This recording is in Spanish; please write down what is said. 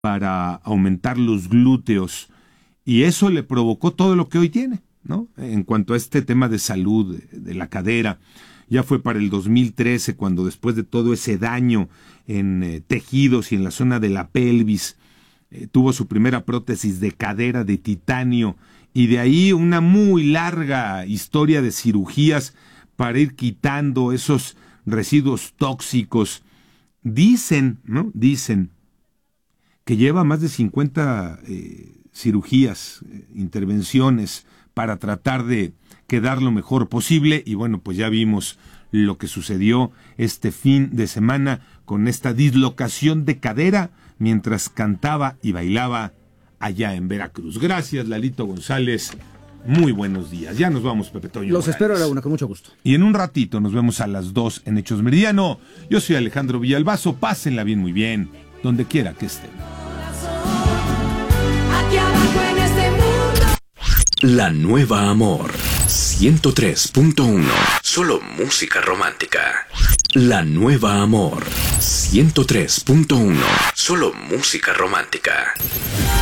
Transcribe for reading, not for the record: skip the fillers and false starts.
para aumentar los glúteos, y eso le provocó todo lo que hoy tiene, ¿no? En cuanto a este tema de salud, de la cadera. Ya fue para el 2013 cuando, después de todo ese daño en tejidos y en la zona de la pelvis, tuvo su primera prótesis de cadera de titanio, y de ahí una muy larga historia de cirugías para ir quitando esos residuos tóxicos. Dicen, ¿no? Dicen que lleva más de 50 cirugías, intervenciones para tratar de quedar lo mejor posible, y bueno, pues ya vimos lo que sucedió este fin de semana con esta dislocación de cadera mientras cantaba y bailaba allá en Veracruz. Gracias, Lalito González. Muy buenos días. Ya nos vamos, Pepe Toño. Los espero a la 1, con mucho gusto. Y en un ratito nos vemos a las 2 en Hechos Meridiano. Yo soy Alejandro Villalbazo. Pásenla bien, muy bien, donde quiera que estén. Aquí abajo en este mundo. La Nueva Amor 103.1. Solo música romántica. La Nueva Amor 103.1. Solo música romántica.